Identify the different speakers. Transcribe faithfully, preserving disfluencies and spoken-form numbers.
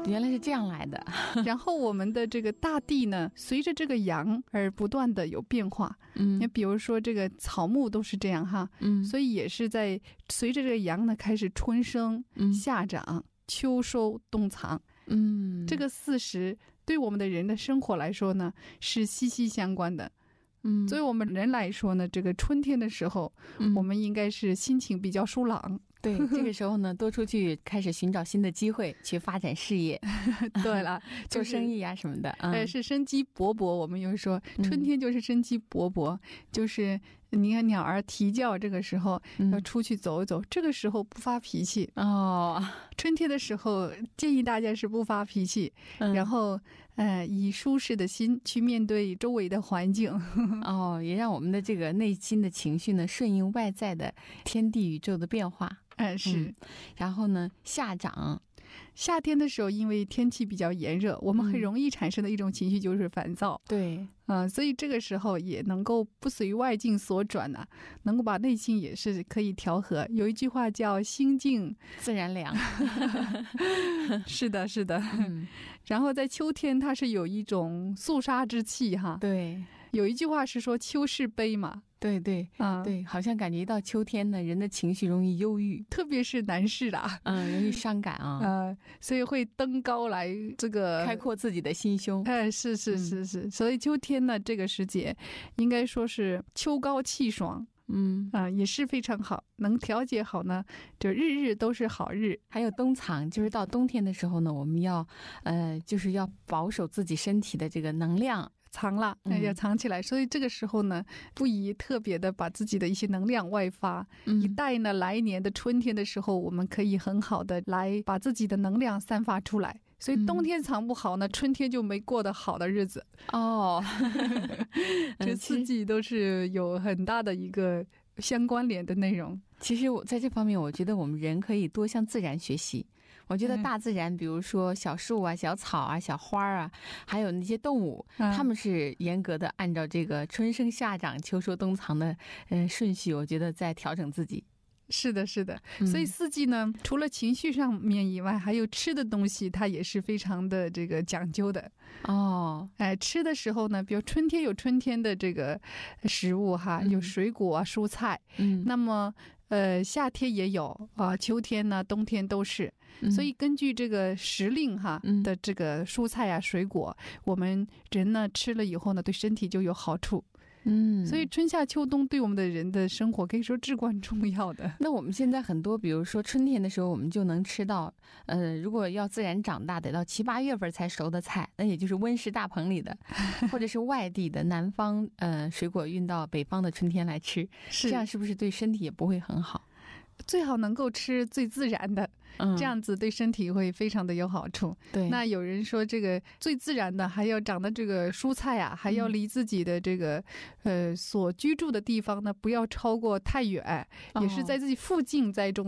Speaker 1: 原来是这样来的。
Speaker 2: 然后我们的这个大地呢，随着这个阳而不断的有变化。嗯，你比如说这个草木都是这样哈，嗯，所以也是在随着这个阳呢开始春生、夏长、秋收、冬藏。嗯，这个四时对我们的人的生活来说呢是息息相关的。嗯，作为我们人来说呢，这个春天的时候，嗯，我们应该是心情比较舒朗。
Speaker 1: 对，这个时候呢，多出去开始寻找新的机会，去发展事业。
Speaker 2: 对了，
Speaker 1: 做生意啊什么的，
Speaker 2: 呃、嗯，是生机勃勃。我们有说春天就是生机勃勃，嗯，就是你看鸟儿啼叫，这个时候要出去走一走，嗯，这个时候不发脾气哦。春天的时候建议大家是不发脾气，嗯，然后呃以舒适的心去面对周围的环境。
Speaker 1: 哦，也让我们的这个内心的情绪呢顺应外在的天地宇宙的变化。
Speaker 2: 嗯，是、嗯。
Speaker 1: 然后呢，夏长，
Speaker 2: 夏天的时候，因为天气比较炎热，我们很容易产生的一种情绪就是烦躁。
Speaker 1: 嗯、对，
Speaker 2: 啊、呃，所以这个时候也能够不随外境所转呢、啊，能够把内心也是可以调和。有一句话叫"心静
Speaker 1: 自然凉"，
Speaker 2: 是的，是的。嗯、然后在秋天，它是有一种肃杀之气哈。
Speaker 1: 对，
Speaker 2: 有一句话是说"秋是悲"嘛。
Speaker 1: 对对，嗯，对，好像感觉一到秋天呢，人的情绪容易忧郁，
Speaker 2: 特别是男士啦，
Speaker 1: 嗯，容易伤感啊，
Speaker 2: 呃，所以会登高来这个
Speaker 1: 开阔自己的心胸。
Speaker 2: 哎、呃，是是是是、嗯，所以秋天呢，这个时节应该说是秋高气爽。嗯啊、呃，也是非常好，能调节好呢，就日日都是好日。
Speaker 1: 还有冬藏，就是到冬天的时候呢，我们要呃，就是要保守自己身体的这个能量，
Speaker 2: 藏了，要藏起来、嗯。所以这个时候呢，不宜特别的把自己的一些能量外发，嗯、以待呢来年的春天的时候，我们可以很好的来把自己的能量散发出来。所以冬天藏不好呢、嗯、春天就没过得好的日子哦。这四季都是有很大的一个相关联的内容。
Speaker 1: 其实我在这方面我觉得我们人可以多向自然学习。我觉得大自然、嗯、比如说小树啊、小草啊、小花啊，还有那些动物、嗯、他们是严格的按照这个春生夏长秋收冬藏的呃顺序，我觉得在调整自己。
Speaker 2: 是的，是的，所以四季呢、嗯，除了情绪上面以外，还有吃的东西，它也是非常的这个讲究的哦。哎，吃的时候呢，比如春天有春天的这个食物哈，有水果啊、蔬菜，嗯，那么呃夏天也有啊、呃，秋天呢、冬天都是。所以根据这个时令哈的这个蔬菜啊、水果，我们人呢吃了以后呢，对身体就有好处。嗯，所以春夏秋冬对我们的人的生活可以说至关重要的。
Speaker 1: 那我们现在很多，比如说春天的时候，我们就能吃到，呃，如果要自然长大，得到七八月份才熟的菜，那也就是温室大棚里的，或者是外地的南方呃水果运到北方的春天来吃，这样是不是对身体也不会很好？
Speaker 2: 最好能够吃最自然的、嗯、这样子对身体会非常的有好处。对，那有人说这个最自然的还要长的这个蔬菜啊，还要离自己的这个、嗯、呃所居住的地方呢不要超过太远、哦、也是在自己附近栽种